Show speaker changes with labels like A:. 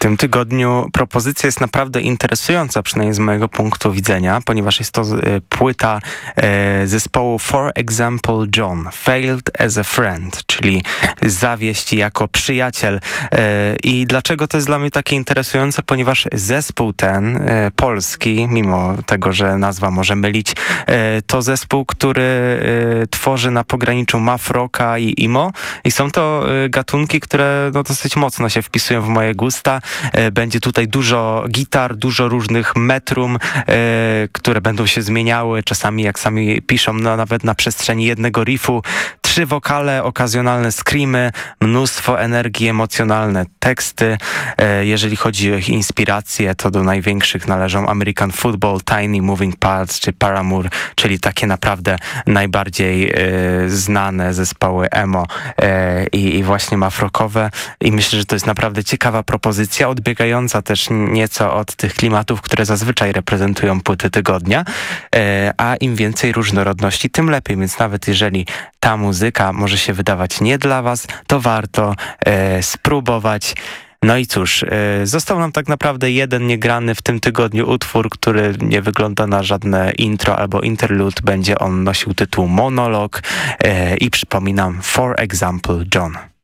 A: tym tygodniu propozycja jest naprawdę interesująca, przynajmniej z mojego punktu widzenia, ponieważ jest to płyta zespołu For Example John, Failed as a Friend, czyli zawieść jako przyjaciel. I dlaczego to jest dla mnie takie interesujące? Ponieważ zespół ten, polski, mimo tego, że nazwa może mylić, to zespół, który tworzy na pograniczu math rocka i emo i są to gatunki, które dosyć mocno się wpisują w moje gusta. Będzie tutaj dużo gitar, dużo różnych metrum, które będą się zmieniały, czasami jak sami piszą, nawet na przestrzeni jednego riffu, 3 wokale, okazjonalne screamy, mnóstwo energii, emocjonalne teksty. Jeżeli chodzi o ich inspiracje, to do największych należą American Football, Tiny Moving Parts czy Paramore, czyli takie naprawdę najbardziej znane zespoły emo i właśnie mafrokowe. I myślę, że to jest naprawdę ciekawa propozycja, odbiegająca też nieco od tych klimatów, które zazwyczaj reprezentują płyty tygodnia, a im więcej różnorodności, tym lepiej, więc nawet jeżeli ta muzyka może się wydawać nie dla was, to warto spróbować. No i cóż, został nam tak naprawdę jeden niegrany w tym tygodniu utwór, który nie wygląda na żadne intro albo interlude. Będzie on nosił tytuł Monolog i przypominam For Example John.